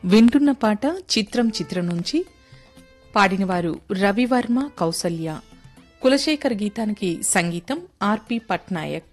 వింటున్న పాట చిత్రం చిత్రం నుంచి పాడినవారు రవివర్మ కౌసల్య. కులశేఖర్ గీతానికి సంగీతం ఆర్పి పట్నాయక్.